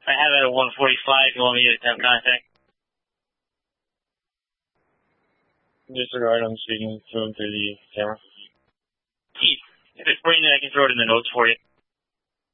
I have it at 145. You want me to have contact? Disregard, I'm speaking to him through the camera. Keith, if it's Brandon, I can throw it in the notes for you.